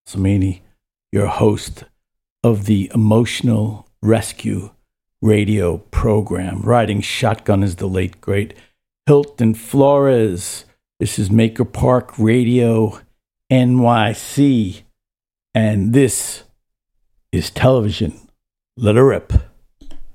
Samini, your host of the Emotional Rescue radio program. Riding shotgun is the late, great Hilton Flores. This is Maker Park Radio NYC, and this is television. Let her rip.